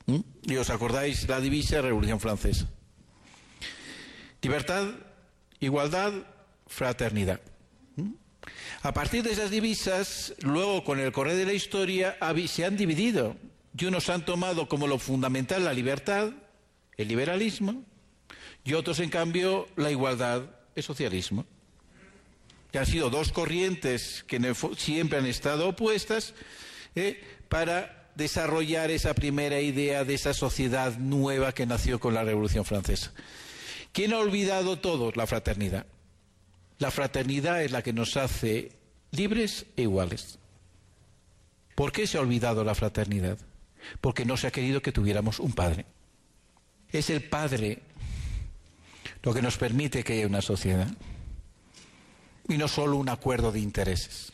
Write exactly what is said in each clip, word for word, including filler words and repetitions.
¿Mm? Y os acordáis la divisa de la Revolución Francesa. Libertad, igualdad, fraternidad. ¿Mm? A partir de esas divisas, luego con el correr de la historia se han dividido. Y unos han tomado como lo fundamental la libertad, el liberalismo, y otros, en cambio, la igualdad, el socialismo. Que han sido dos corrientes que en el, siempre han estado opuestas eh, para desarrollar esa primera idea de esa sociedad nueva que nació con la Revolución Francesa. ¿Quién ha olvidado todo? La fraternidad. La fraternidad es la que nos hace libres e iguales. ¿Por qué se ha olvidado la fraternidad? Porque no se ha querido que tuviéramos un padre. Es el padre lo que nos permite que haya una sociedad y no solo un acuerdo de intereses.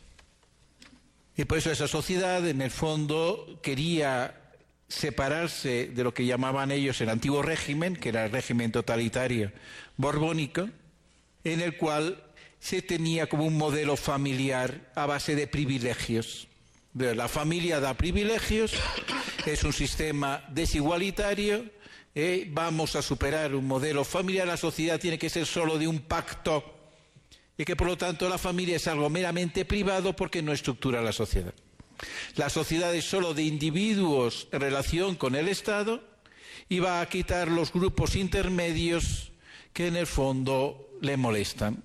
Y por eso esa sociedad, en el fondo, quería separarse de lo que llamaban ellos el antiguo régimen, que era el régimen totalitario borbónico, en el cual se tenía como un modelo familiar a base de privilegios. La familia da privilegios, es un sistema desigualitario, eh, vamos a superar un modelo familiar, la sociedad tiene que ser solo de un pacto y que por lo tanto la familia es algo meramente privado porque no estructura la sociedad. La sociedad es solo de individuos en relación con el Estado y va a quitar los grupos intermedios que en el fondo le molestan.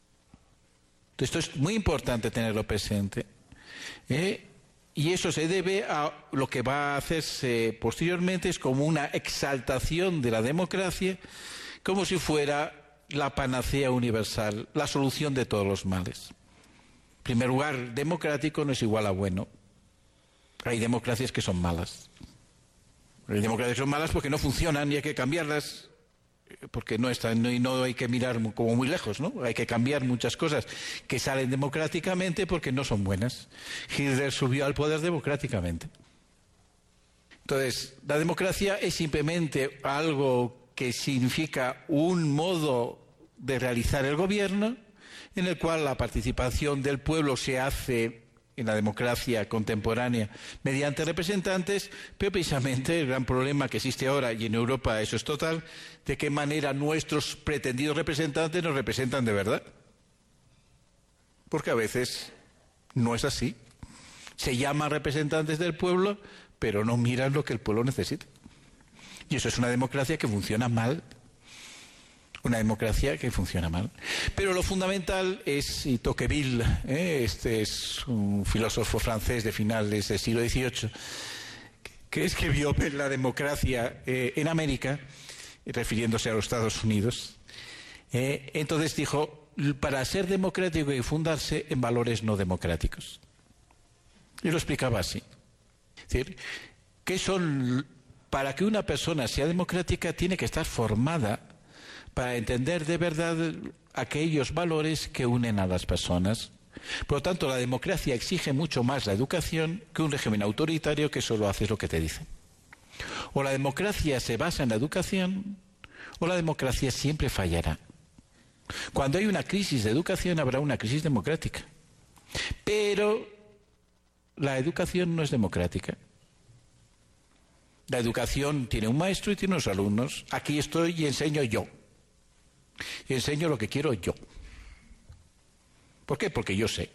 Esto es muy importante tenerlo presente. ¿eh? Y eso se debe a lo que va a hacerse posteriormente, es como una exaltación de la democracia, como si fuera la panacea universal, la solución de todos los males. En primer lugar, democrático no es igual a bueno. Hay democracias que son malas. Hay democracias que son malas porque no funcionan y hay que cambiarlas, porque no están, y no hay que mirar como muy lejos, ¿no? Hay que cambiar muchas cosas que salen democráticamente porque no son buenas. Hitler subió al poder democráticamente. Entonces, la democracia es simplemente algo que significa un modo de realizar el gobierno en el cual la participación del pueblo se hace en la democracia contemporánea mediante representantes, pero precisamente el gran problema que existe ahora, y en Europa eso es total, de qué manera nuestros pretendidos representantes nos representan de verdad. Porque a veces no es así. Se llaman representantes del pueblo, pero no miran lo que el pueblo necesita. Y eso es una democracia que funciona mal. Una democracia que funciona mal. Pero lo fundamental es, y Tocqueville, ¿eh? este es un filósofo francés de finales del siglo dieciocho, que escribió la democracia eh, en América, refiriéndose a los Estados Unidos. Eh, entonces dijo, para ser democrático hay que fundarse en valores no democráticos. Y lo explicaba así. Es decir, que son, para que una persona sea democrática tiene que estar formada para entender de verdad aquellos valores que unen a las personas. Por lo tanto, la democracia exige mucho más la educación que un régimen autoritario que solo hace lo que te dicen. O la democracia se basa en la educación, o la democracia siempre fallará. Cuando hay una crisis de educación, habrá una crisis democrática. Pero la educación no es democrática. La educación tiene un maestro y tiene unos alumnos. Aquí estoy y enseño yo. Y enseño lo que quiero yo. ¿Por qué? Porque yo sé.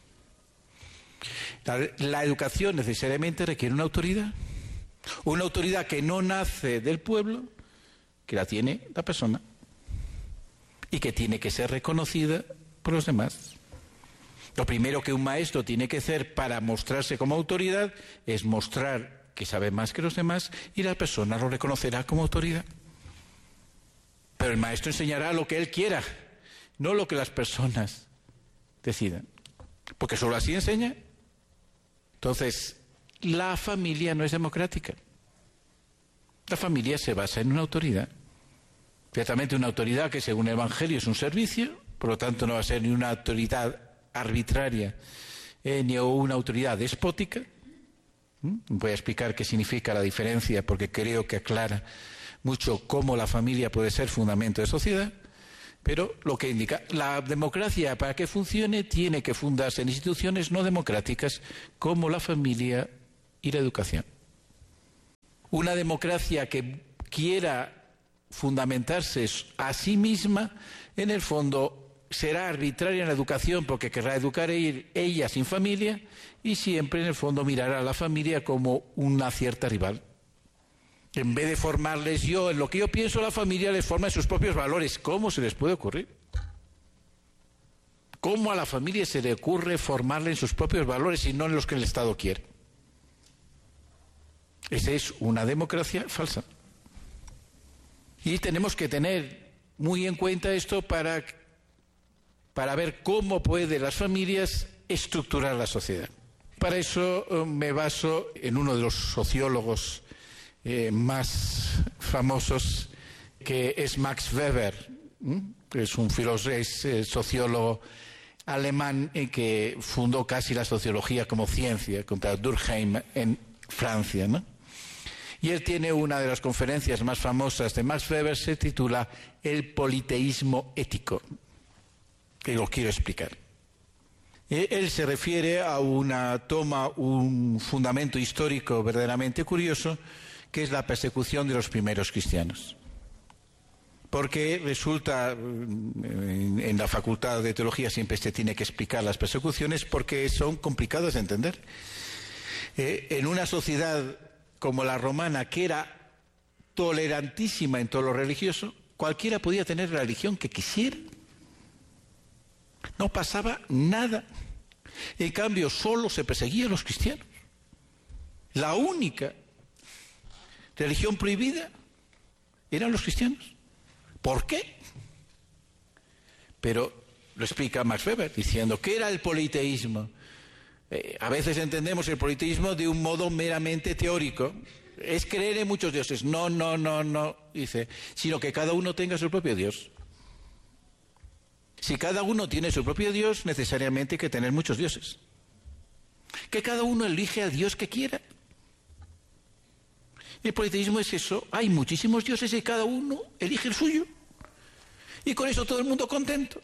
La, la educación necesariamente requiere una autoridad. Una autoridad que no nace del pueblo, que la tiene la persona. Y que tiene que ser reconocida por los demás. Lo primero que un maestro tiene que hacer para mostrarse como autoridad es mostrar que sabe más que los demás y la persona lo reconocerá como autoridad. Pero el maestro enseñará lo que él quiera, no lo que las personas decidan. Porque solo así enseña. Entonces, la familia no es democrática. La familia se basa en una autoridad. Ciertamente una autoridad que según el Evangelio es un servicio, por lo tanto no va a ser ni una autoridad arbitraria eh, ni una autoridad despótica. ¿Mm? Voy a explicar qué significa la diferencia porque creo que aclara mucho cómo la familia puede ser fundamento de sociedad, pero lo que indica, la democracia para que funcione tiene que fundarse en instituciones no democráticas como la familia y la educación. Una democracia que quiera fundamentarse a sí misma, en el fondo será arbitraria en la educación porque querrá educar ella sin familia y siempre en el fondo mirará a la familia como una cierta rival. En vez de formarles yo en lo que yo pienso, la familia les forma en sus propios valores. ¿Cómo se les puede ocurrir? ¿Cómo a la familia se le ocurre formarle en sus propios valores y no en los que el Estado quiere? Esa es una democracia falsa. Y tenemos que tener muy en cuenta esto para, para ver cómo pueden las familias estructurar la sociedad. Para eso eh, me baso en uno de los sociólogos eh, más famosos, que es Max Weber, ¿m? que es un filósofo, es eh, sociólogo alemán eh, que fundó casi la sociología como ciencia contra Durkheim en Francia, ¿no? Y él tiene una de las conferencias más famosas de Max Weber, se titula El politeísmo ético, que lo quiero explicar. Él se refiere a una toma, un fundamento histórico verdaderamente curioso, que es la persecución de los primeros cristianos. Porque resulta, en la Facultad de Teología siempre se tiene que explicar las persecuciones porque son complicadas de entender. Eh, en una sociedad como la romana, que era tolerantísima en todo lo religioso, cualquiera podía tener la religión que quisiera. No pasaba nada. En cambio, solo se perseguía a los cristianos. La única religión prohibida eran los cristianos. ¿Por qué? Pero lo explica Max Weber diciendo que era el politeísmo. Eh, a veces entendemos el politeísmo de un modo meramente teórico. Es creer en muchos dioses. No, no, no, no, dice, sino que cada uno tenga su propio Dios. Si cada uno tiene su propio Dios, necesariamente hay que tener muchos dioses. Que cada uno elige al Dios que quiera. El politeísmo es eso. Hay muchísimos dioses y cada uno elige el suyo. Y con eso todo el mundo contento.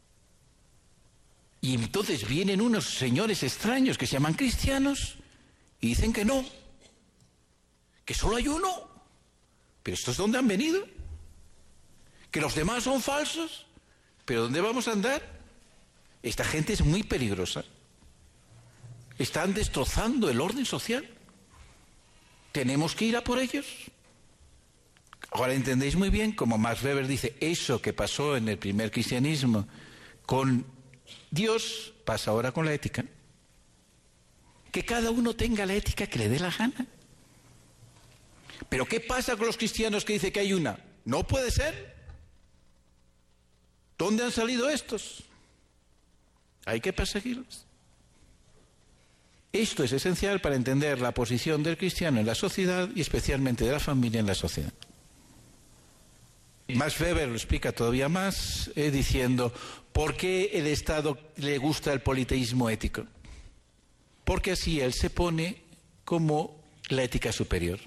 Y entonces vienen unos señores extraños que se llaman cristianos y dicen que no, que solo hay uno. Pero ¿estos dónde han venido? Que los demás son falsos. ¿Pero dónde vamos a andar? Esta gente es muy peligrosa. Están destrozando el orden social. ¿Tenemos que ir a por ellos? Ahora entendéis muy bien, como Max Weber dice, eso que pasó en el primer cristianismo con Dios pasa ahora con la ética. Que cada uno tenga la ética que le dé la gana. ¿Pero qué pasa con los cristianos que dicen que hay una? No puede ser. ¿Dónde han salido estos? Hay que perseguirlos. Esto es esencial para entender la posición del cristiano en la sociedad y especialmente de la familia en la sociedad. Max Weber lo explica todavía más eh, diciendo ¿por qué el Estado le gusta el politeísmo ético? Porque así él se pone como la ética superior.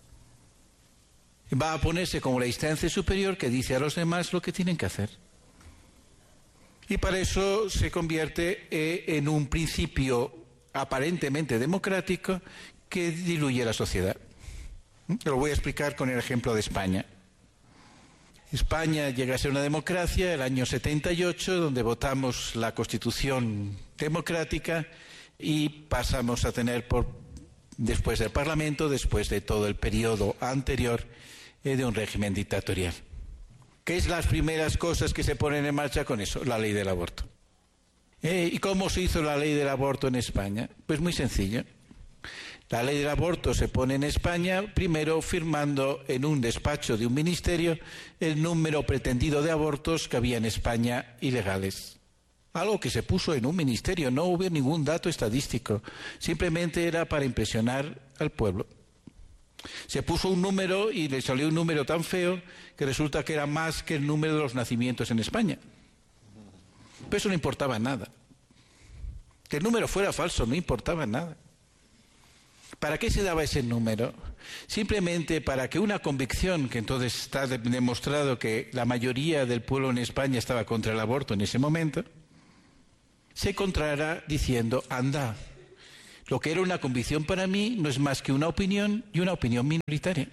Va a ponerse como la instancia superior que dice a los demás lo que tienen que hacer. Y para eso se convierte eh, en un principio aparentemente democrático que diluye la sociedad. Lo voy a explicar con el ejemplo de España. España llega a ser una democracia el año setenta y ocho, donde votamos la Constitución democrática y pasamos a tener, por, después del Parlamento, después de todo el periodo anterior, eh, de un régimen dictatorial. ¿Qué es las primeras cosas que se ponen en marcha con eso? La ley del aborto. Eh, ¿Y cómo se hizo la ley del aborto en España? Pues muy sencillo. La ley del aborto se pone en España primero firmando en un despacho de un ministerio el número pretendido de abortos que había en España ilegales. Algo que se puso en un ministerio, no hubo ningún dato estadístico, simplemente era para impresionar al pueblo. Se puso un número y le salió un número tan feo que resulta que era más que el número de los nacimientos en España. Pero eso no importaba nada. Que el número fuera falso no importaba nada. ¿Para qué se daba ese número? Simplemente para que una convicción, que entonces está demostrado que la mayoría del pueblo en España estaba contra el aborto en ese momento, se encontrara diciendo, anda, Lo que era una convicción para mí no es más que una opinión y una opinión minoritaria.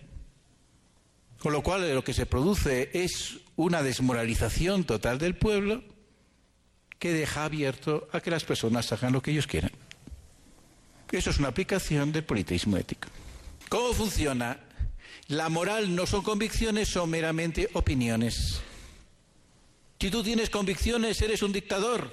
Con lo cual lo que se produce es una desmoralización total del pueblo que deja abierto a que las personas hagan lo que ellos quieran. Eso es una aplicación del politeísmo ético. ¿Cómo funciona? La moral no son convicciones, son meramente opiniones. Si tú tienes convicciones, eres un dictador.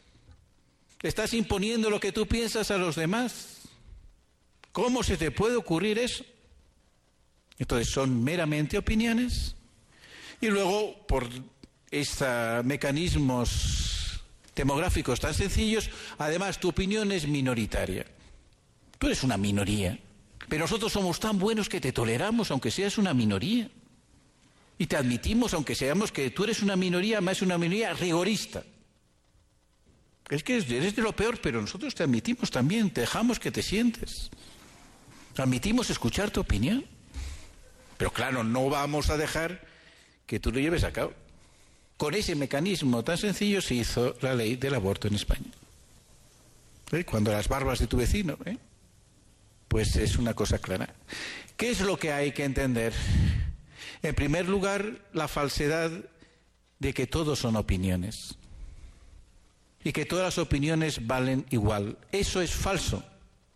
Estás imponiendo lo que tú piensas a los demás. ¿Cómo se te puede ocurrir eso? Entonces son meramente opiniones. Y luego, por estos mecanismos demográficos tan sencillos, además tu opinión es minoritaria. Tú eres una minoría. Pero nosotros somos tan buenos que te toleramos, aunque seas una minoría. Y te admitimos, aunque seamos que tú eres una minoría, más una minoría rigorista. Es que eres de lo peor, pero nosotros te admitimos también, te dejamos que te sientes. Admitimos escuchar tu opinión. Pero claro, no vamos a dejar que tú lo lleves a cabo. Con ese mecanismo tan sencillo se hizo la ley del aborto en España. ¿Eh? Cuando las barbas de tu vecino, ¿eh? Pues es una cosa clara. ¿Qué es lo que hay que entender? En primer lugar, la falsedad de que todos son opiniones y que todas las opiniones valen igual. Eso es falso.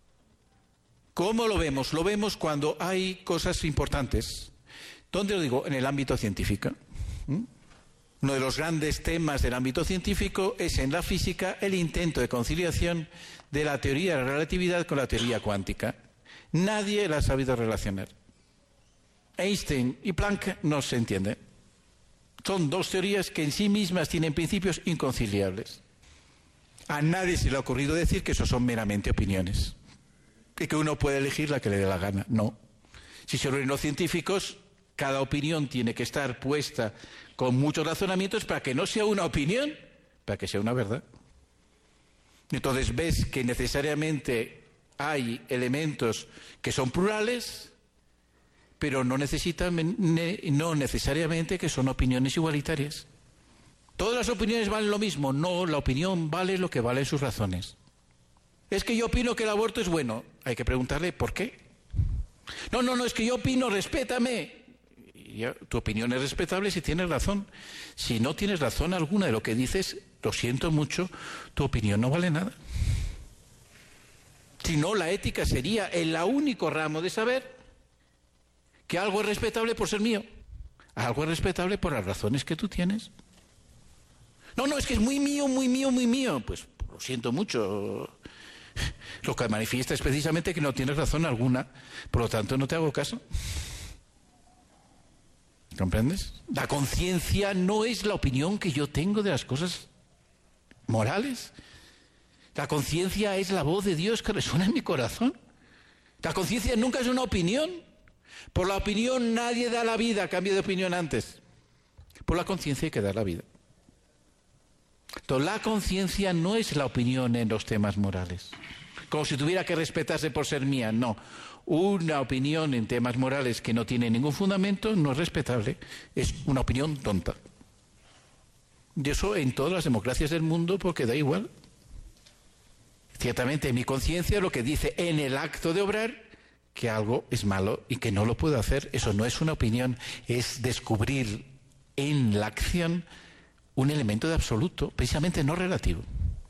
¿Cómo lo vemos? Lo vemos cuando hay cosas importantes. ¿Dónde lo digo? En el ámbito científico. ¿Mm? Uno de los grandes temas del ámbito científico es en la física el intento de conciliación de la teoría de la relatividad con la teoría cuántica. Nadie la ha sabido relacionar. Einstein y Planck no se entienden. Son dos teorías que en sí mismas tienen principios inconciliables. A nadie se le ha ocurrido decir que eso son meramente opiniones y que uno puede elegir la que le dé la gana. No. Si se reúnen los científicos, cada opinión tiene que estar puesta con muchos razonamientos para que no sea una opinión, para que sea una verdad. Entonces ves que necesariamente hay elementos que son plurales, pero no, necesitan, no necesariamente que son opiniones igualitarias. ¿Todas las opiniones valen lo mismo? No, la opinión vale lo que valen sus razones. Es que yo opino que el aborto es bueno. Hay que preguntarle ¿por qué? No, no, no, es que yo opino, respétame. Ya, tu opinión es respetable si tienes razón. Si no tienes razón alguna de lo que dices, lo siento mucho, tu opinión no vale nada. Si no, la ética sería el único ramo de saber que algo es respetable por ser mío, algo es respetable por las razones que tú tienes. No, no, es que es muy mío, muy mío, muy mío. Pues lo siento mucho. Lo que manifiesta es precisamente que no tienes razón alguna, por lo tanto no te hago caso. ¿Comprendes? La conciencia no es la opinión que yo tengo de las cosas morales. La conciencia es la voz de Dios que resuena en mi corazón. La conciencia nunca es una opinión. Por la opinión nadie da la vida, cambio de opinión antes. Por la conciencia hay que dar la vida. Entonces, la conciencia no es la opinión en los temas morales. Como si tuviera que respetarse por ser mía, no. Una opinión en temas morales que no tiene ningún fundamento no es respetable, es una opinión tonta. Y eso en todas las democracias del mundo porque da igual. Ciertamente mi conciencia lo que dice en el acto de obrar que algo es malo y que no lo puedo hacer, eso no es una opinión, es descubrir en la acción un elemento de absoluto, precisamente no relativo.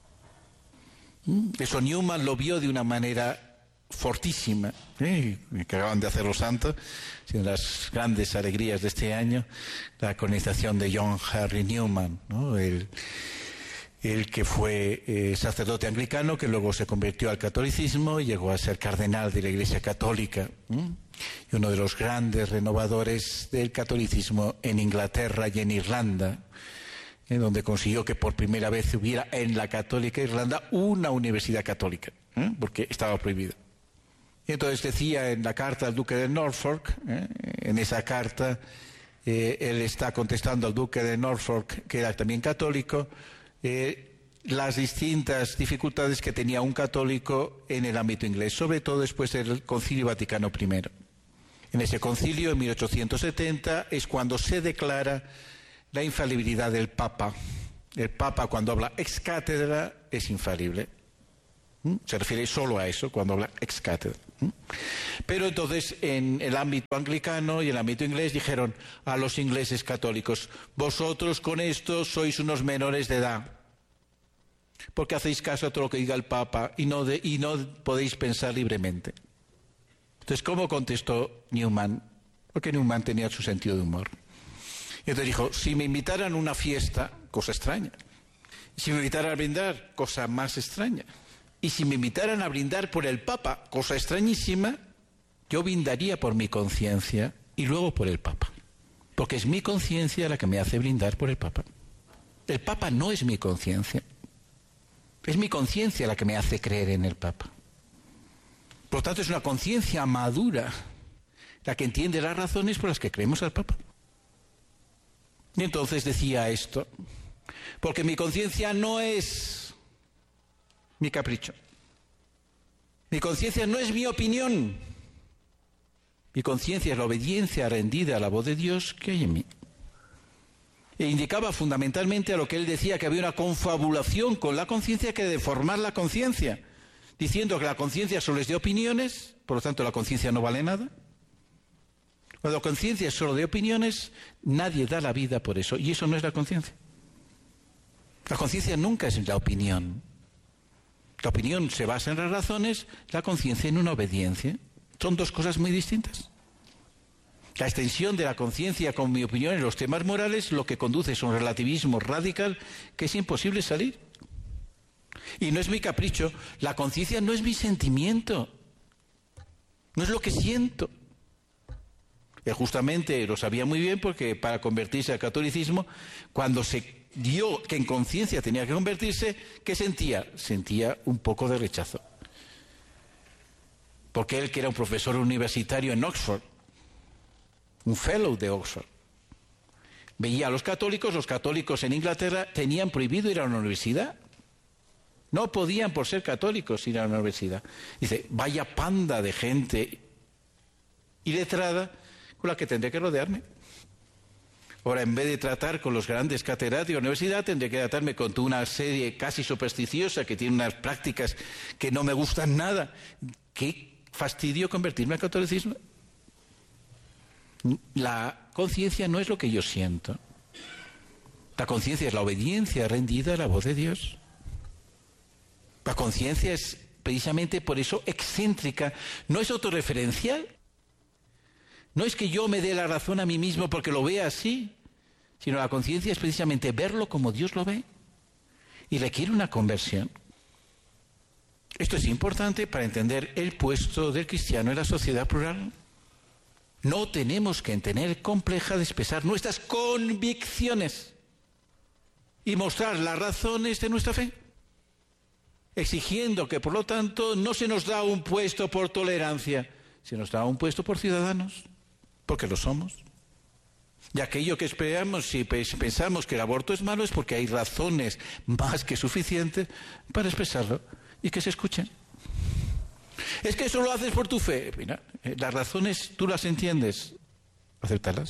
Eso Newman lo vio de una manera fortísima, ¿eh? Que acaban de hacer los santos, una de las grandes alegrías de este año, la canonización de John Henry Newman, ¿no? el, el que fue eh, sacerdote anglicano, que luego se convirtió al catolicismo y llegó a ser cardenal de la Iglesia Católica, ¿eh? Y uno de los grandes renovadores del catolicismo en Inglaterra y en Irlanda, en donde consiguió que por primera vez hubiera en la Católica Irlanda una universidad católica, ¿eh? Porque estaba prohibida. Y entonces decía en la carta al duque de Norfolk, ¿eh? en esa carta eh, él está contestando al duque de Norfolk, que era también católico, eh, las distintas dificultades que tenía un católico en el ámbito inglés, sobre todo después del Concilio Vaticano primero. En ese concilio, en mil ochocientos setenta, es cuando se declara la infalibilidad del Papa. El Papa, cuando habla ex cátedra, es infalible. ¿Mm? Se refiere solo a eso cuando habla ex cátedra. ¿Mm? Pero entonces en el ámbito anglicano y en el ámbito inglés dijeron a los ingleses católicos: vosotros con esto sois unos menores de edad, porque hacéis caso a todo lo que diga el Papa y no, de, y no podéis pensar libremente. Entonces, ¿cómo contestó Newman? Porque Newman tenía su sentido de humor. Y entonces dijo: si me invitaran a una fiesta, cosa extraña. Si me invitaran a brindar, cosa más extraña. Y si me invitaran a brindar por el Papa, cosa extrañísima, yo brindaría por mi conciencia y luego por el Papa. Porque es mi conciencia la que me hace brindar por el Papa. El Papa no es mi conciencia. Es mi conciencia la que me hace creer en el Papa. Por lo tanto, es una conciencia madura la que entiende las razones por las que creemos al Papa. Y entonces decía esto: porque mi conciencia no es mi capricho. Mi conciencia no es mi opinión. Mi conciencia es la obediencia rendida a la voz de Dios que hay en mí. E indicaba fundamentalmente a lo que él decía, que había una confabulación con la conciencia que de formar la conciencia, diciendo que la conciencia solo es de opiniones, por lo tanto la conciencia no vale nada. Cuando la conciencia es solo de opiniones, nadie da la vida por eso, y eso no es la conciencia. La conciencia nunca es la opinión. La opinión se basa en las razones, la conciencia en una obediencia. Son dos cosas muy distintas. La extensión de la conciencia con mi opinión en los temas morales lo que conduce es un relativismo radical que es imposible salir. Y no es mi capricho, la conciencia no es mi sentimiento, no es lo que siento. Él justamente lo sabía muy bien, porque para convertirse al catolicismo, cuando se dio que en conciencia tenía que convertirse, ¿qué sentía? Sentía un poco de rechazo. Porque él, que era un profesor universitario en Oxford, un fellow de Oxford, veía a los católicos, los católicos en Inglaterra tenían prohibido ir a una universidad. No podían, por ser católicos, ir a una universidad. Dice: vaya panda de gente iletrada con la que tendré que rodearme. Ahora, en vez de tratar con los grandes catedráticos de la universidad, tendré que tratarme con toda una serie casi supersticiosa que tiene unas prácticas que no me gustan nada. ¿Qué fastidio convertirme al catolicismo? La conciencia no es lo que yo siento. La conciencia es la obediencia rendida a la voz de Dios. La conciencia es precisamente por eso excéntrica, no es autorreferencial. No es que yo me dé la razón a mí mismo porque lo vea así, sino la conciencia es precisamente verlo como Dios lo ve, y requiere una conversión. Esto es importante para entender el puesto del cristiano en la sociedad plural. No tenemos que tener compleja de expresar nuestras convicciones y mostrar las razones de nuestra fe, exigiendo que, por lo tanto, no se nos da un puesto por tolerancia, se nos da un puesto por ciudadanos, porque lo somos. Y aquello que esperamos, si pensamos que el aborto es malo, es porque hay razones más que suficientes para expresarlo y que se escuchen. Es que eso lo haces por tu fe. Mira, las razones tú las entiendes, acéptalas.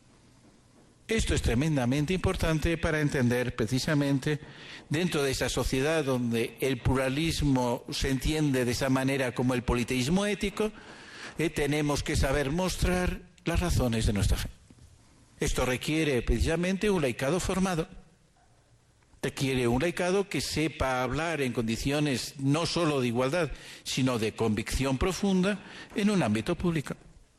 Esto es tremendamente importante para entender precisamente, dentro de esa sociedad donde el pluralismo se entiende de esa manera como el politeísmo ético, eh, tenemos que saber mostrar las razones de nuestra fe. Esto requiere precisamente un laicado formado. Requiere un laicado que sepa hablar en condiciones no solo de igualdad, sino de convicción profunda en un ámbito público.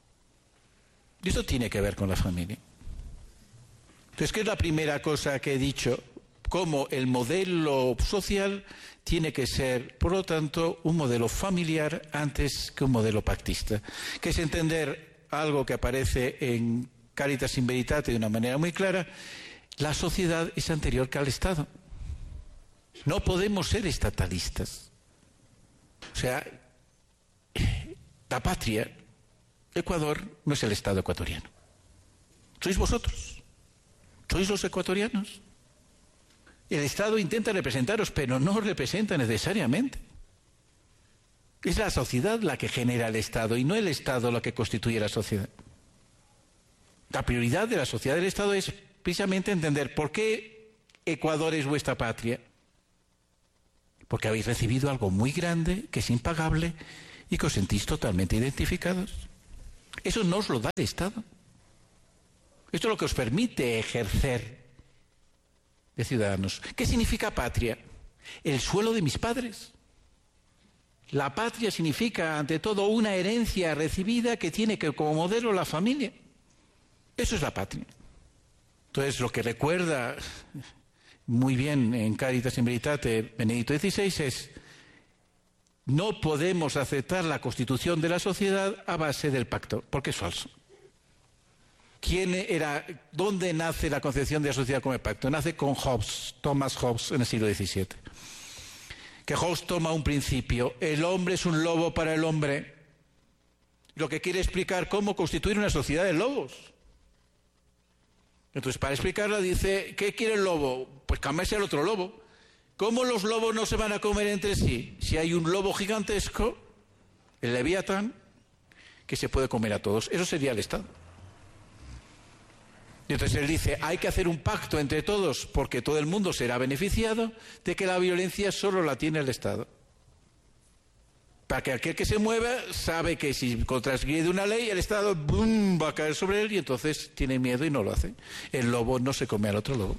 Y esto tiene que ver con la familia. Entonces, ¿qué es la primera cosa que he dicho? Cómo el modelo social tiene que ser, por lo tanto, un modelo familiar antes que un modelo pactista, que es entender algo que aparece en Caritas in Veritate de una manera muy clara: la sociedad es anterior que al Estado. No podemos ser estatalistas. O sea, la patria, Ecuador, no es el Estado ecuatoriano. Sois vosotros. Sois los ecuatorianos. El Estado intenta representaros, pero no os representa necesariamente. Es la sociedad la que genera el Estado y no el Estado la que constituye la sociedad. La prioridad de la sociedad del Estado es precisamente entender por qué Ecuador es vuestra patria. porque habéis recibido algo muy grande, que es impagable, y que os sentís totalmente identificados. Eso no os lo da el Estado. Esto es lo que os permite ejercer de ciudadanos. ¿Qué significa patria? El suelo de mis padres. La patria significa, ante todo, una herencia recibida que tiene que como modelo la familia. Eso es la patria. Entonces, lo que recuerda muy bien en Caritas in Veritate Benedicto dieciséis es: no podemos aceptar la constitución de la sociedad a base del pacto, porque es falso. ¿Quién era, ¿Dónde nace la concepción de la sociedad como el pacto? Nace con Hobbes, Thomas Hobbes, en el siglo diecisiete. Que Hobbes toma un principio: el hombre es un lobo para el hombre. Lo que quiere explicar cómo constituir una sociedad de lobos. Entonces, para explicarla dice: ¿qué quiere el lobo? Pues comerse al otro lobo. ¿Cómo los lobos no se van a comer entre sí? Si hay un lobo gigantesco, el Leviatán, que se puede comer a todos. Eso sería el Estado. Y entonces él dice: hay que hacer un pacto entre todos, porque todo el mundo será beneficiado de que la violencia solo la tiene el Estado. Para que aquel que se mueva sabe que si transgrede una ley, el Estado ¡bum!, va a caer sobre él, y entonces tiene miedo y no lo hace. El lobo no se come al otro lobo.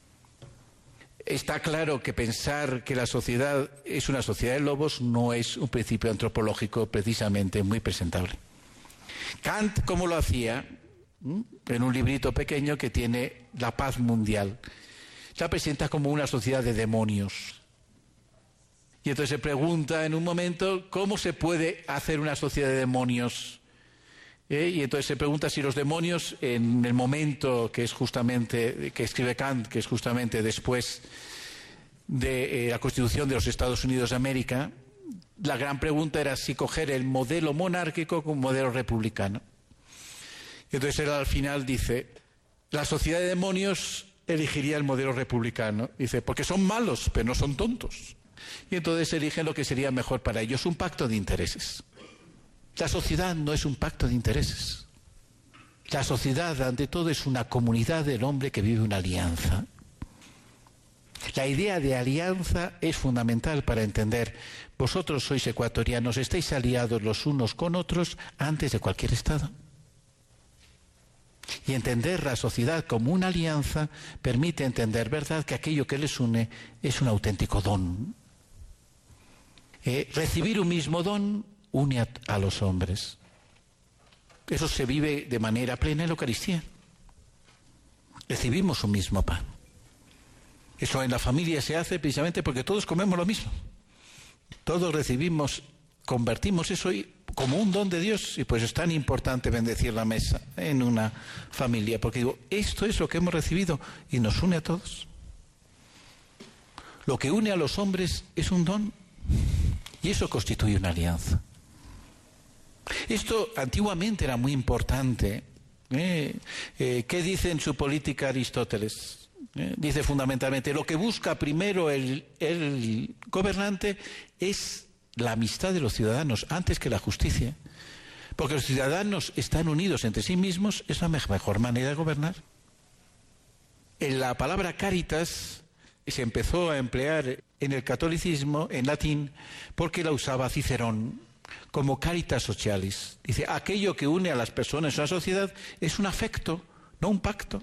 Está claro que pensar que la sociedad es una sociedad de lobos no es un principio antropológico precisamente muy presentable. Kant, ¿cómo lo hacía? En un librito pequeño que tiene La paz mundial. La presenta como una sociedad de demonios. Y entonces se pregunta en un momento: ¿cómo se puede hacer una sociedad de demonios? ¿Eh? Y entonces se pregunta si los demonios, en el momento que es justamente, que escribe Kant, que es justamente después de eh, la Constitución de los Estados Unidos de América, la gran pregunta era si coger el modelo monárquico como modelo republicano. Y entonces él al final dice: la sociedad de demonios elegiría el modelo republicano. Dice: porque son malos, pero no son tontos. Y entonces eligen lo que sería mejor para ellos, un pacto de intereses. La sociedad no es un pacto de intereses. La sociedad, ante todo, es una comunidad del hombre que vive una alianza. La idea de alianza es fundamental para entender: vosotros sois ecuatorianos, estáis aliados los unos con otros antes de cualquier Estado. Y entender la sociedad como una alianza permite entender, ¿verdad?, que aquello que les une es un auténtico don. Eh, recibir un mismo don une a, a los hombres. Eso se vive de manera plena en la Eucaristía. Recibimos un mismo pan. Eso en la familia se hace precisamente porque todos comemos lo mismo. Todos recibimos, convertimos eso como un don de Dios, y pues es tan importante bendecir la mesa en una familia, porque digo, esto es lo que hemos recibido y nos une a todos. Lo que une a los hombres es un don, y eso constituye una alianza. Esto antiguamente era muy importante. ¿Eh? Eh, ¿Qué dice en su política Aristóteles? ¿Eh? Dice fundamentalmente: lo que busca primero el, el gobernante es la amistad de los ciudadanos antes que la justicia. Porque los ciudadanos están unidos entre sí mismos, es la mejor manera de gobernar. En la palabra caritas se empezó a emplear en el catolicismo, en latín, porque la usaba Cicerón como caritas socialis. Dice: aquello que une a las personas en la sociedad es un afecto, no un pacto.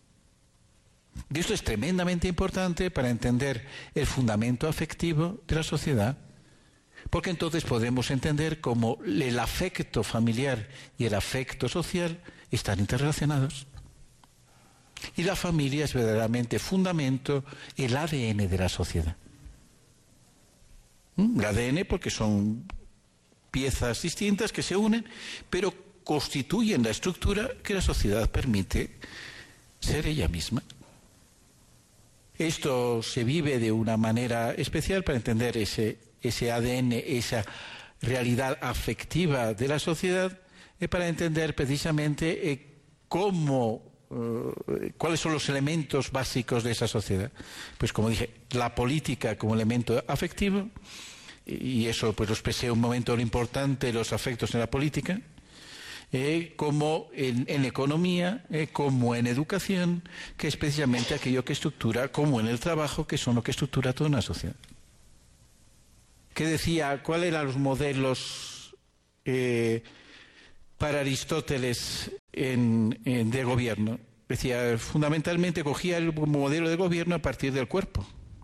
Y esto es tremendamente importante para entender el fundamento afectivo de la sociedad, porque entonces podemos entender cómo el afecto familiar y el afecto social están interrelacionados. Y la familia es verdaderamente fundamento, el A D N de la sociedad. ¿Mm? El A D N porque son piezas distintas que se unen, pero constituyen la estructura que la sociedad permite ser ella misma. Esto se vive de una manera especial para entender ese, ese A D N, esa realidad afectiva de la sociedad, eh, para entender precisamente eh, cómo, eh, cuáles son los elementos básicos de esa sociedad. Pues como dije, la política como elemento afectivo, y eso pues lo expresé un momento lo importante de los afectos en la política, eh, como en, en economía, eh, como en educación, que es precisamente aquello que estructura, como en el trabajo, que son lo que estructura toda una sociedad. que decía cuáles eran los modelos eh, para Aristóteles en, en, de gobierno. Decía, fundamentalmente cogía el modelo de gobierno a partir del cuerpo.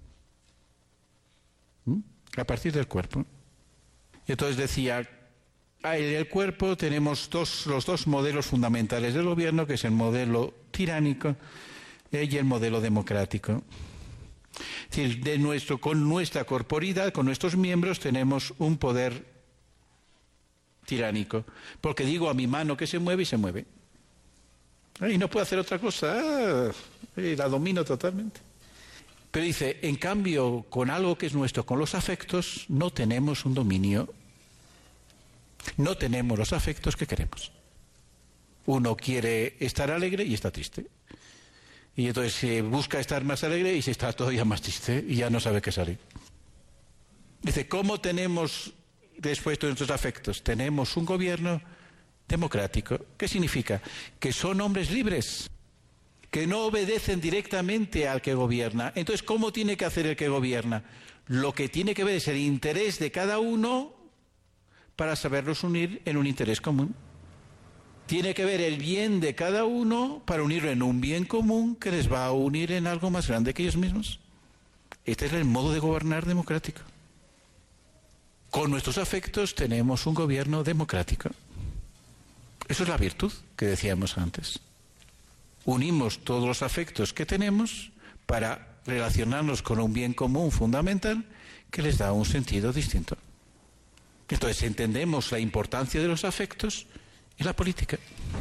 ¿Mm? A partir del cuerpo. Y entonces decía, en el cuerpo tenemos dos, los dos modelos fundamentales del gobierno, que es el modelo tiránico y el modelo democrático. Es decir, de nuestro, con nuestra corporidad, con nuestros miembros, tenemos un poder tiránico. Porque digo a mi mano que se mueve y se mueve. Y no puedo hacer otra cosa, ah, la domino totalmente. Pero dice, en cambio, con algo que es nuestro, con los afectos, no tenemos un dominio, no tenemos los afectos que queremos. Uno quiere estar alegre y está triste. Y entonces se busca estar más alegre y se está todavía más triste y ya no sabe qué salir. Dice, ¿cómo tenemos después de nuestros afectos? Tenemos un gobierno democrático. ¿Qué significa? Que son hombres libres, que no obedecen directamente al que gobierna. Entonces, ¿cómo tiene que hacer el que gobierna? Lo que tiene que ver es el interés de cada uno para saberlos unir en un interés común. Tiene que ver el bien de cada uno para unirlo en un bien común que les va a unir en algo más grande que ellos mismos. Este es el modo de gobernar democrático. Con nuestros afectos tenemos un gobierno democrático. Eso es la virtud que decíamos antes. Unimos todos los afectos que tenemos para relacionarnos con un bien común fundamental que les da un sentido distinto. Entonces entendemos la importancia de los afectos en la política.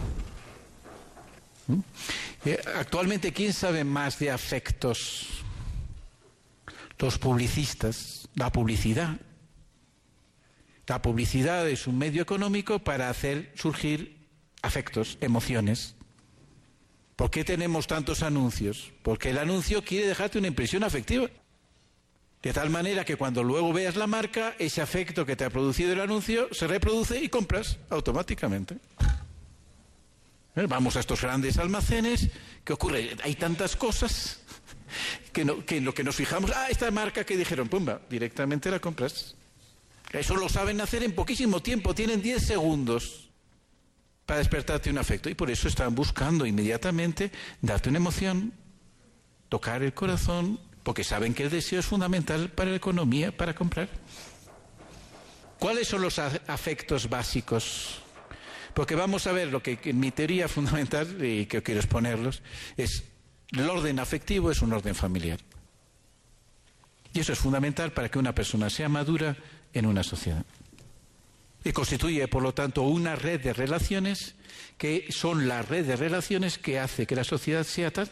¿Mm? Eh, actualmente, ¿quién sabe más de afectos? Los publicistas, la publicidad. La publicidad es un medio económico para hacer surgir afectos, emociones. ¿Por qué tenemos tantos anuncios? Porque el anuncio quiere dejarte una impresión afectiva. De tal manera que cuando luego veas la marca, ese afecto que te ha producido el anuncio se reproduce y compras automáticamente. Vamos a estos grandes almacenes, ¿qué ocurre? Hay tantas cosas que, no, que en lo que nos fijamos, ah, esta marca que dijeron, pumba, directamente la compras. Eso lo saben hacer en poquísimo tiempo, tienen diez segundos para despertarte un afecto y por eso están buscando inmediatamente darte una emoción, tocar el corazón, porque saben que el deseo es fundamental para la economía, para comprar. ¿Cuáles son los afectos básicos? Porque vamos a ver lo que en mi teoría fundamental, y que quiero exponerlos, es el orden afectivo es un orden familiar. Y eso es fundamental para que una persona sea madura en una sociedad. Y constituye, por lo tanto, una red de relaciones que son la red de relaciones que hace que la sociedad sea tal.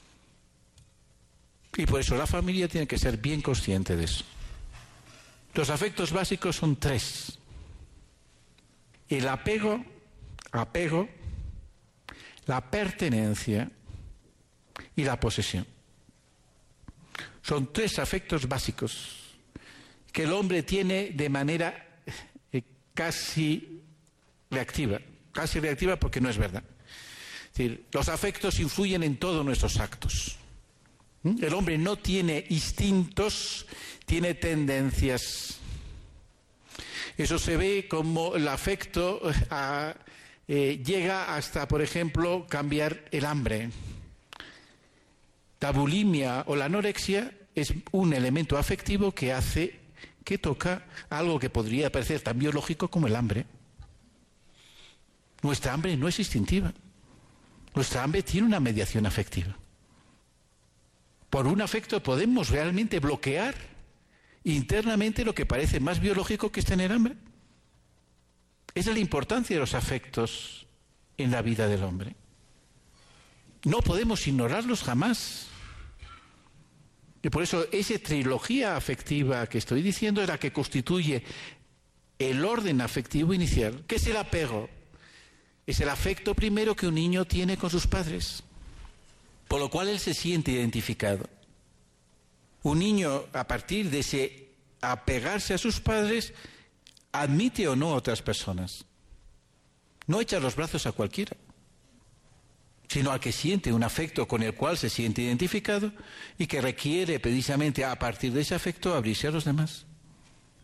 Y por eso la familia tiene que ser bien consciente de eso. Los afectos básicos son tres. El apego, apego, la pertenencia y la posesión. Son tres afectos básicos que el hombre tiene de manera eh, casi reactiva. Casi reactiva porque no es verdad. Es decir, los afectos influyen en todos nuestros actos. ¿Mm? El hombre no tiene instintos, tiene tendencias. Eso se ve como el afecto a, eh, llega hasta, por ejemplo, cambiar el hambre. La bulimia o la anorexia es un elemento afectivo que hace, que toca algo que podría parecer tan biológico como el hambre. Nuestra hambre no es instintiva. Nuestra hambre tiene una mediación afectiva. Por un afecto podemos realmente bloquear internamente lo que parece más biológico que es tener hambre. Esa es la importancia de los afectos en la vida del hombre. No podemos ignorarlos jamás. Y por eso esa trilogía afectiva que estoy diciendo es la que constituye el orden afectivo inicial. ¿Qué es el apego? Es el afecto primero que un niño tiene con sus padres, por lo cual él se siente identificado. Un niño, a partir de ese apegarse a sus padres, admite o no a otras personas. No echa los brazos a cualquiera, sino al que siente un afecto con el cual se siente identificado y que requiere precisamente a partir de ese afecto abrirse a los demás.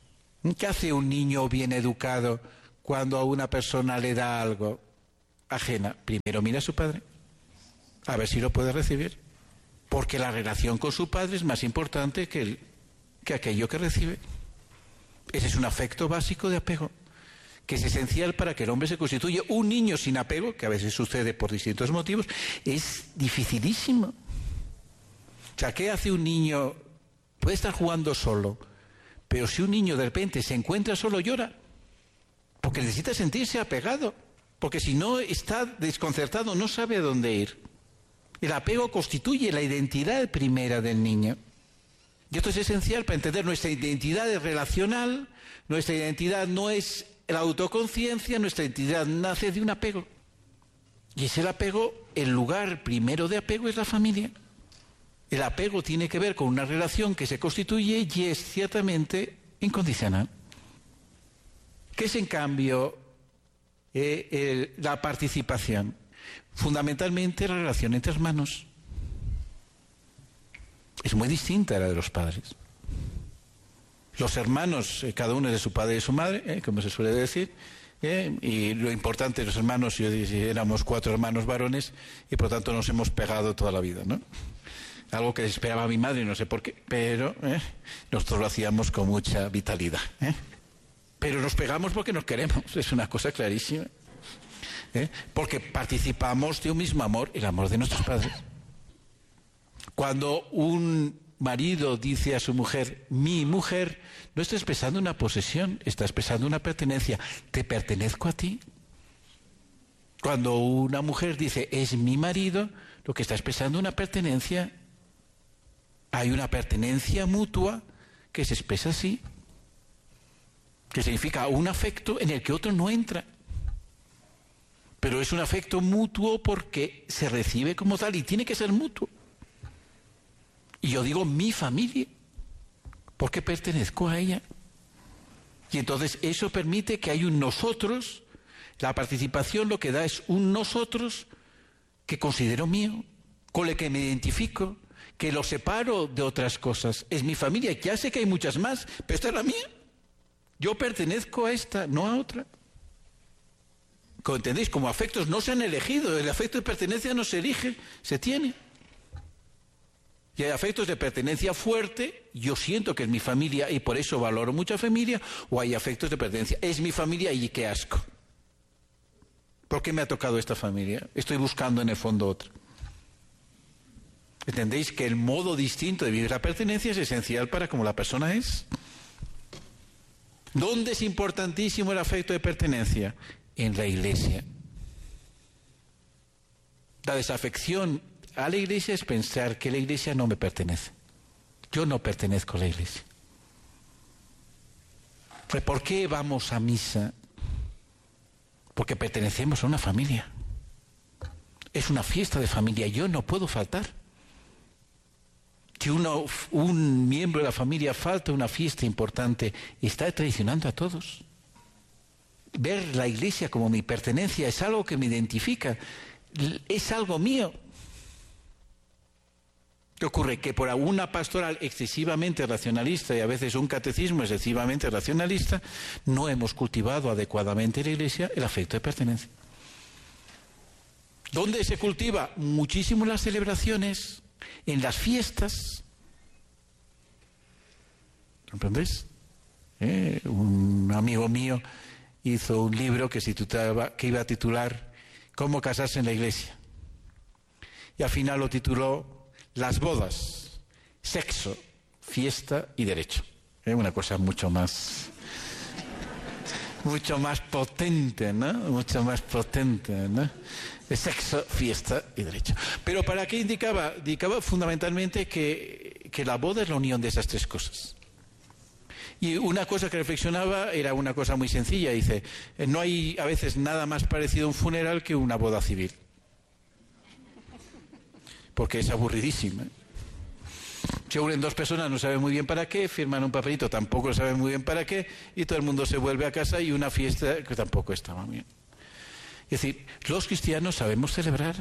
¿Qué hace un niño bien educado cuando a una persona le da algo ajena? Primero mira a su padre, a ver si lo puede recibir, porque la relación con su padre es más importante que, el, que aquello que recibe. Ese es un afecto básico de apego, que es esencial para que el hombre se constituya. Un niño sin apego, que a veces sucede por distintos motivos, es dificilísimo. O sea, ¿qué hace un niño? Puede estar jugando solo, pero si un niño de repente se encuentra solo, llora, porque necesita sentirse apegado, porque si no está desconcertado, no sabe a dónde ir. El apego constituye la identidad primera del niño. Y esto es esencial para entender nuestra identidad es relacional, nuestra identidad no es la autoconciencia, nuestra identidad nace de un apego. Y ese apego, el lugar primero de apego es la familia. El apego tiene que ver con una relación que se constituye y es ciertamente incondicional. ¿Qué es en cambio eh, el, la participación? Fundamentalmente la relación entre hermanos. Es muy distinta a la de los padres. Los hermanos, eh, cada uno es de su padre y de su madre, eh, como se suele decir, eh, y lo importante de los hermanos, yo dije, éramos cuatro hermanos varones y por lo tanto nos hemos pegado toda la vida, ¿no? Algo que esperaba mi madre, no sé por qué, pero eh, nosotros lo hacíamos con mucha vitalidad. ¿eh? Pero nos pegamos porque nos queremos, es una cosa clarísima. ¿eh? Porque participamos de un mismo amor, el amor de nuestros padres. Cuando un marido dice a su mujer, mi mujer, no está expresando una posesión, está expresando una pertenencia. Te pertenezco a ti. Cuando una mujer dice, es mi marido, lo que está expresando una pertenencia. Hay una pertenencia mutua que se expresa así, que significa un afecto en el que otro no entra. Pero es un afecto mutuo porque se recibe como tal y tiene que ser mutuo. Y yo digo mi familia, porque pertenezco a ella. Y entonces eso permite que hay un nosotros, la participación lo que da es un nosotros que considero mío, con el que me identifico, que lo separo de otras cosas. Es mi familia, ya sé que hay muchas más, pero esta es la mía. Yo pertenezco a esta, no a otra. Como entendéis, como afectos no se han elegido, el afecto de pertenencia no se elige, se tiene. Y hay afectos de pertenencia fuerte, yo siento que es mi familia y por eso valoro mucho a familia, o hay afectos de pertenencia, es mi familia y qué asco. ¿Por qué me ha tocado esta familia? Estoy buscando en el fondo otra. ¿Entendéis que el modo distinto de vivir la pertenencia es esencial para cómo la persona es? ¿Dónde es importantísimo el afecto de pertenencia? En la iglesia. La desafección a la iglesia es pensar que la iglesia no me pertenece. Yo no pertenezco a la iglesia. ¿Por qué vamos a misa? Porque pertenecemos a una familia. Es una fiesta de familia, yo no puedo faltar. Si uno, un miembro de la familia falta a una fiesta importante, está traicionando a todos. Ver la iglesia como mi pertenencia es algo que me identifica, es algo mío. ¿Qué ocurre? Que por una pastoral excesivamente racionalista y a veces un catecismo excesivamente racionalista, no hemos cultivado adecuadamente en la iglesia el afecto de pertenencia. ¿Dónde se cultiva? Muchísimo en las celebraciones, en las fiestas. ¿Comprendéis? ¿Eh? Un amigo mío hizo un libro que, se titulaba, que iba a titular ¿Cómo casarse en la iglesia? Y al final lo tituló Las bodas, sexo, fiesta y derecho. ¿Eh? Una cosa mucho más, mucho más potente, ¿no? Mucho más potente, ¿no? De sexo, fiesta y derecho. Pero ¿para qué indicaba? Indicaba fundamentalmente que, que la boda es la unión de esas tres cosas. Y una cosa que reflexionaba era una cosa muy sencilla. Dice, no hay a veces nada más parecido a un funeral que una boda civil. Porque es aburridísima. Se unen dos personas, no saben muy bien para qué, firman un papelito, tampoco saben muy bien para qué, y todo el mundo se vuelve a casa y una fiesta que tampoco estaba bien. Es decir, los cristianos sabemos celebrar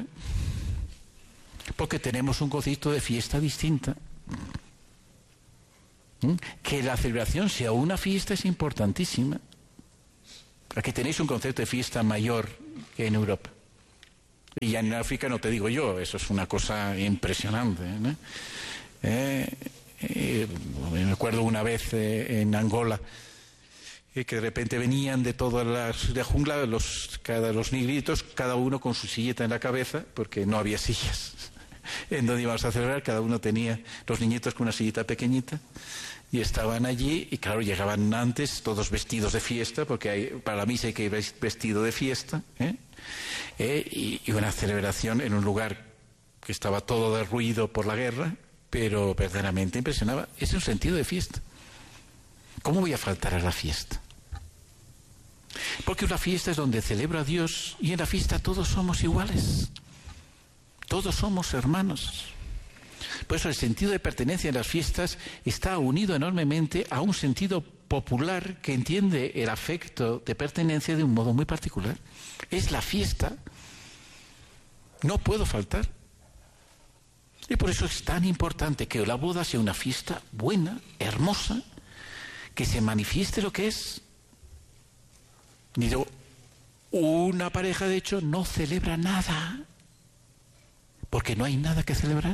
porque tenemos un concepto de fiesta distinta. ¿Mm? Que la celebración sea una fiesta es importantísima. Aquí tenéis un concepto de fiesta mayor que en Europa. Y en África no te digo yo, eso es una cosa impresionante, ¿no? Eh, eh, me acuerdo una vez eh, en Angola, eh, que de repente venían de toda la, la jungla los, cada, los negritos, cada uno con su silleta en la cabeza, porque no había sillas en donde íbamos a celebrar, cada uno tenía los niñitos con una sillita pequeñita. Y estaban allí, y claro, llegaban antes, todos vestidos de fiesta, porque hay, para la misa hay que ir vestido de fiesta, ¿eh? Eh, y, y una celebración en un lugar que estaba todo derruido por la guerra, pero verdaderamente impresionaba. Es un sentido de fiesta. ¿Cómo voy a faltar a la fiesta? Porque una fiesta es donde celebro a Dios, y en la fiesta todos somos iguales. Todos somos hermanos. Por eso el sentido de pertenencia en las fiestas está unido enormemente a un sentido popular que entiende el afecto de pertenencia de un modo muy particular. Es la fiesta. No puedo faltar. Y por eso es tan importante que la boda sea una fiesta buena, hermosa, que se manifieste lo que es. Digo, una pareja, de hecho, no celebra nada, porque no hay nada que celebrar.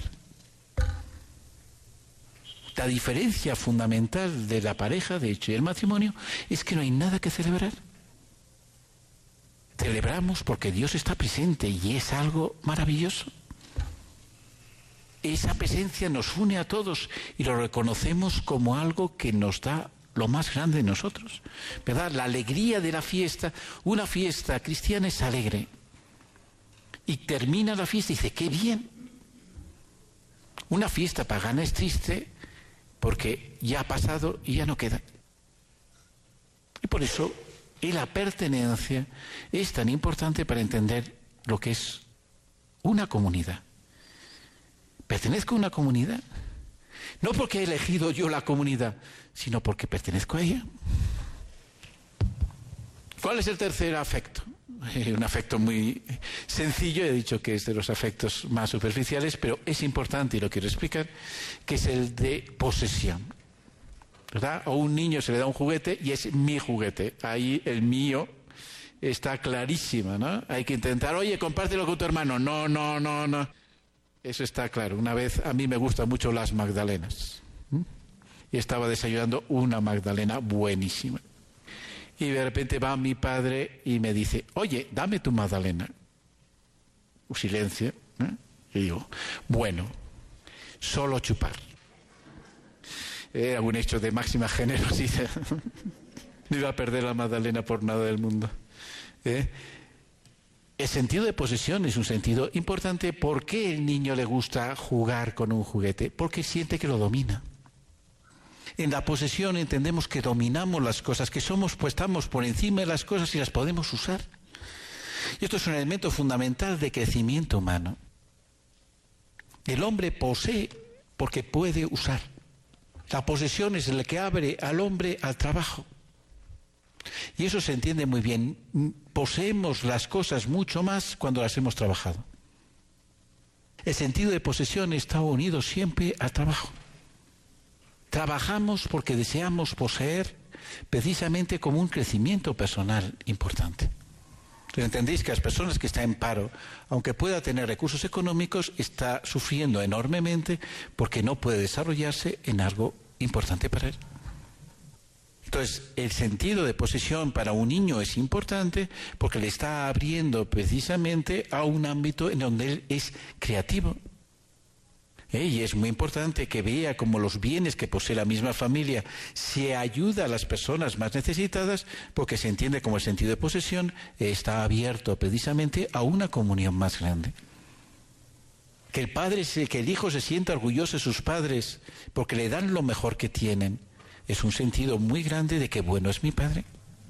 La diferencia fundamental de la pareja, de hecho, y el matrimonio, es que no hay nada que celebrar. Celebramos porque Dios está presente y es algo maravilloso. Esa presencia nos une a todos y lo reconocemos como algo que nos da lo más grande de nosotros, ¿verdad? La alegría de la fiesta. Una fiesta cristiana es alegre. Y termina la fiesta y dice, ¡qué bien! Una fiesta pagana es triste porque ya ha pasado y ya no queda. Y por eso la pertenencia es tan importante para entender lo que es una comunidad. Pertenezco a una comunidad, no porque he elegido yo la comunidad, sino porque pertenezco a ella. ¿Cuál es el tercer afecto? Un afecto muy sencillo, he dicho que es de los afectos más superficiales, pero es importante y lo quiero explicar, que es el de posesión, ¿verdad? A un niño se le da un juguete y es mi juguete, ahí el mío está clarísima, ¿no? Hay que intentar, oye, compártelo con tu hermano, no, no, no, no, eso está claro. Una vez, a mí me gustan mucho las magdalenas, ¿Mm? y estaba desayunando una magdalena buenísima. Y de repente va mi padre y me dice, oye, dame tu magdalena. Un silencio. ¿eh? Y digo, bueno, solo chupar. Era un hecho de máxima generosidad. No iba a perder la magdalena por nada del mundo. ¿Eh? El sentido de posesión es un sentido importante. ¿Por qué el niño le gusta jugar con un juguete? Porque siente que lo domina. En la posesión entendemos que dominamos las cosas, que somos, pues estamos por encima de las cosas y las podemos usar. Y esto es un elemento fundamental de crecimiento humano. El hombre posee porque puede usar. La posesión es la que abre al hombre al trabajo. Y eso se entiende muy bien. Poseemos las cosas mucho más cuando las hemos trabajado. El sentido de posesión está unido siempre al trabajo. Trabajamos porque deseamos poseer precisamente como un crecimiento personal importante. Pero entendéis que las personas que están en paro, aunque pueda tener recursos económicos, está sufriendo enormemente porque no puede desarrollarse en algo importante para él. Entonces, el sentido de posesión para un niño es importante porque le está abriendo precisamente a un ámbito en donde él es creativo. ¿Eh? Y es muy importante que vea cómo los bienes que posee la misma familia se ayuda a las personas más necesitadas, porque se entiende como el sentido de posesión está abierto precisamente a una comunión más grande. Que el padre, que el hijo se sienta orgulloso de sus padres porque le dan lo mejor que tienen, es un sentido muy grande de que bueno es mi padre.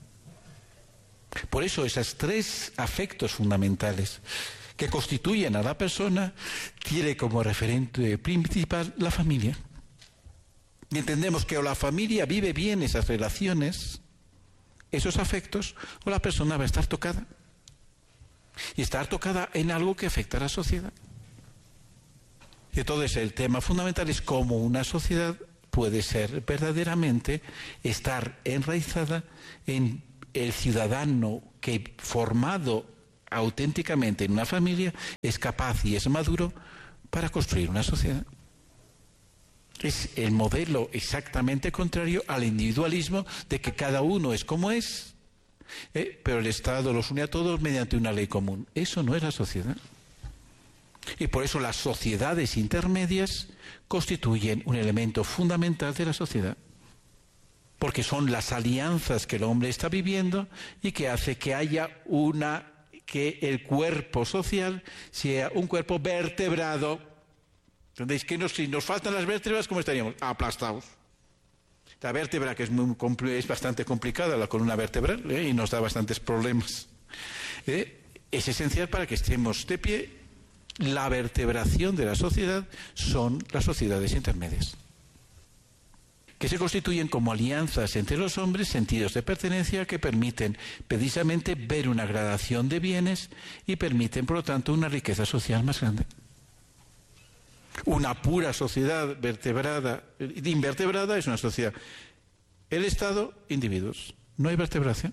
Por eso esos tres afectos fundamentales que constituyen a la persona, tiene como referente principal la familia. Y entendemos que o la familia vive bien esas relaciones, esos afectos, o la persona va a estar tocada. Y estar tocada en algo que afecta a la sociedad. Y entonces el tema fundamental es cómo una sociedad puede ser verdaderamente estar enraizada en el ciudadano que, formado auténticamente en una familia, es capaz y es maduro para construir una sociedad. Es el modelo exactamente contrario al individualismo de que cada uno es como es, ¿eh? pero el Estado los une a todos mediante una ley común. Eso no es la sociedad. Y por eso las sociedades intermedias constituyen un elemento fundamental de la sociedad, porque son las alianzas que el hombre está viviendo y que hace que haya una, que el cuerpo social sea un cuerpo vertebrado. ¿Entendéis? Que nos, si nos faltan las vértebras, ¿cómo estaríamos? Aplastados. La vértebra, que es, muy, es bastante complicada, la columna vertebral, ¿eh? y nos da bastantes problemas, ¿eh? es esencial para que estemos de pie. La vertebración de la sociedad son las sociedades intermedias, que se constituyen como alianzas entre los hombres, sentidos de pertenencia que permiten precisamente ver una gradación de bienes y permiten, por lo tanto, una riqueza social más grande. Una pura sociedad vertebrada, invertebrada, es una sociedad. El Estado, individuos. No hay vertebración.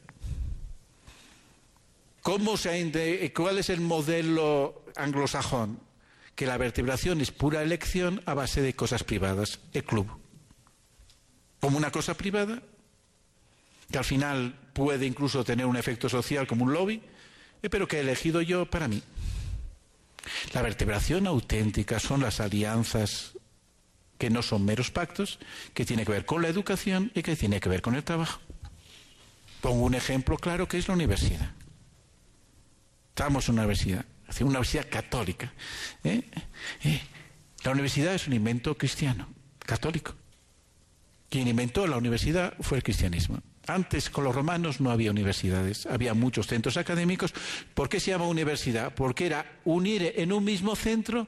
¿Cómo se, ¿Cuál es el modelo anglosajón? Que la vertebración es pura elección a base de cosas privadas, el club. Como una cosa privada, que al final puede incluso tener un efecto social como un lobby, pero que he elegido yo para mí. La vertebración auténtica son las alianzas que no son meros pactos, que tiene que ver con la educación y que tiene que ver con el trabajo. Pongo un ejemplo claro que es la universidad. Estamos en una universidad, una universidad católica. ¿eh? ¿Eh? La universidad es un invento cristiano, católico. Quien inventó la universidad fue el cristianismo. Antes, con los romanos, no había universidades, había muchos centros académicos. ¿Por qué se llama universidad? Porque era unir en un mismo centro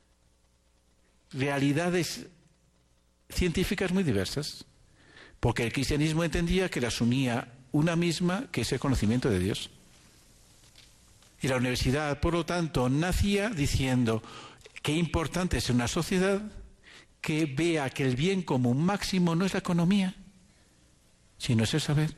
realidades científicas muy diversas. Porque el cristianismo entendía que las unía una misma, que es el conocimiento de Dios. Y la universidad, por lo tanto, nacía diciendo qué importante es una sociedad que vea que el bien común máximo no es la economía, sino es el saber.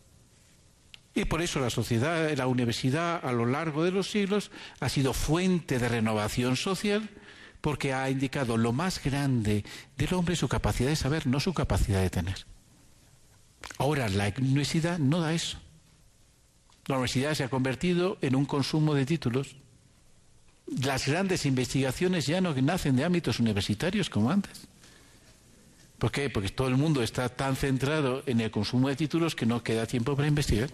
Y por eso la sociedad, la universidad, a lo largo de los siglos, ha sido fuente de renovación social, porque ha indicado lo más grande del hombre, su capacidad de saber, no su capacidad de tener. Ahora, la universidad no da eso. La universidad se ha convertido en un consumo de títulos. Las grandes investigaciones ya no nacen de ámbitos universitarios como antes. ¿Por qué? Porque todo el mundo está tan centrado en el consumo de títulos que no queda tiempo para investigar.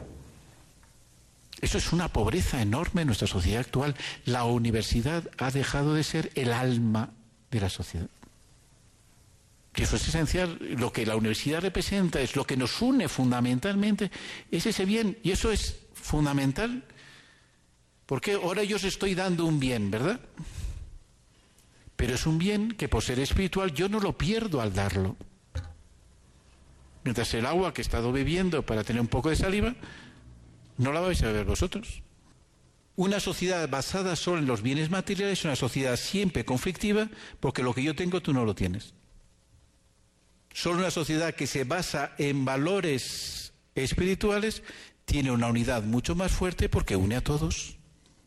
Eso es una pobreza enorme en nuestra sociedad actual. La universidad ha dejado de ser el alma de la sociedad. Y eso es esencial. Lo que la universidad representa es lo que nos une fundamentalmente, es ese bien. Y eso es fundamental. Porque ahora yo os estoy dando un bien, ¿verdad? Pero es un bien que por ser espiritual yo no lo pierdo al darlo. Mientras el agua que he estado bebiendo para tener un poco de saliva, no la vais a beber vosotros. Una sociedad basada solo en los bienes materiales es una sociedad siempre conflictiva, porque lo que yo tengo tú no lo tienes. Solo una sociedad que se basa en valores espirituales tiene una unidad mucho más fuerte porque une a todos.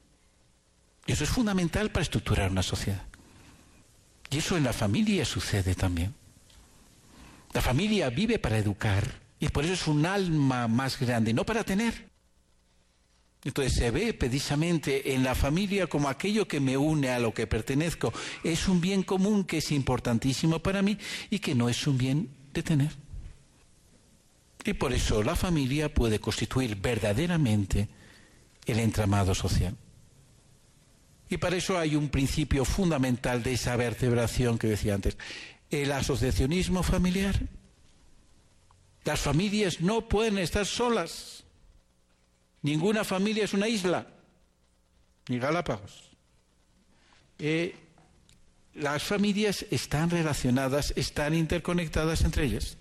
Y eso es fundamental para estructurar una sociedad. Y eso en la familia sucede también. La familia vive para educar y por eso es un alma más grande, no para tener. Entonces se ve precisamente en la familia como aquello que me une a lo que pertenezco. Es un bien común que es importantísimo para mí y que no es un bien de tener. Y por eso la familia puede constituir verdaderamente el entramado social. Y para eso hay un principio fundamental de esa vertebración que decía antes, el asociacionismo familiar. Las familias no pueden estar solas. Ninguna familia es una isla, ni Galápagos. Eh, las familias están relacionadas, están interconectadas entre ellas.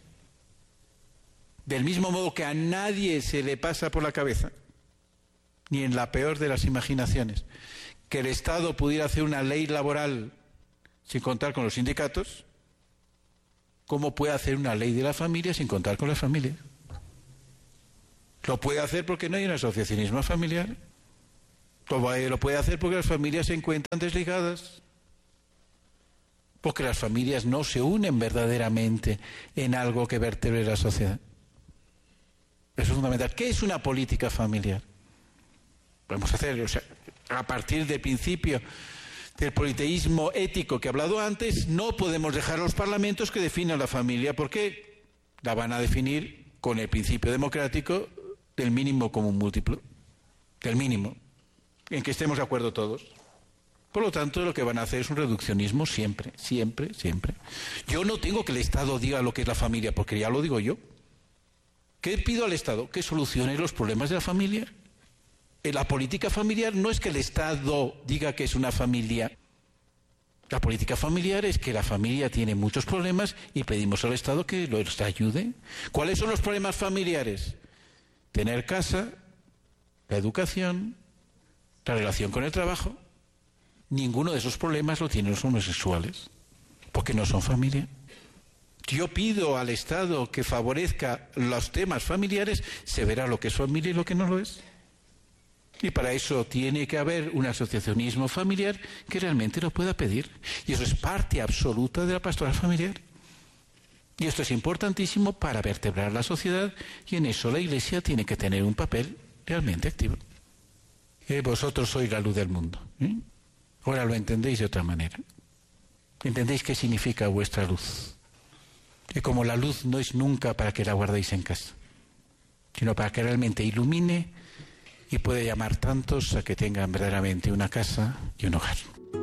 Del mismo modo que a nadie se le pasa por la cabeza, ni en la peor de las imaginaciones, que el Estado pudiera hacer una ley laboral sin contar con los sindicatos, ¿Cómo puede hacer una ley de la familia sin contar con la familia? Lo puede hacer porque no hay un asociacionismo familiar. Lo puede hacer porque las familias se encuentran desligadas. Porque las familias no se unen verdaderamente en algo que vertebre la sociedad. Eso es fundamental. ¿Qué es una política familiar? Podemos hacer, o sea, a partir del principio del politeísmo ético que he hablado antes, no podemos dejar a los parlamentos que definan la familia, porque la van a definir con el principio democrático del mínimo común múltiplo, del mínimo, en que estemos de acuerdo todos. Por lo tanto, lo que van a hacer es un reduccionismo siempre, siempre, siempre. Yo no tengo que el Estado diga lo que es la familia, porque ya lo digo yo. ¿Qué pido al Estado? Que solucione los problemas de la familia. En la política familiar no es que el Estado diga que es una familia. La política familiar es que la familia tiene muchos problemas y pedimos al Estado que los ayude. ¿Cuáles son los problemas familiares? Tener casa, la educación, la relación con el trabajo. Ninguno de esos problemas lo tienen los homosexuales, porque no son familia. Yo pido al Estado que favorezca los temas familiares, se verá lo que es familia y lo que no lo es. Y para eso tiene que haber un asociacionismo familiar que realmente lo pueda pedir. Y eso es parte absoluta de la pastoral familiar. Y esto es importantísimo para vertebrar la sociedad, y en eso la Iglesia tiene que tener un papel realmente activo. Eh, vosotros sois la luz del mundo. ¿eh? Ahora lo entendéis de otra manera. ¿Entendéis qué significa vuestra luz? Que como la luz no es nunca para que la guardéis en casa, sino para que realmente ilumine y pueda llamar tantos a que tengan verdaderamente una casa y un hogar.